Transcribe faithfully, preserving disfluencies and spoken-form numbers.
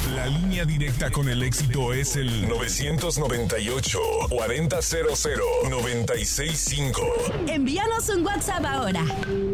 La línea directa con el éxito es el nueve noventa y ocho, cuarenta cero cero, noventa y seis cinco. Envíanos un WhatsApp ahora.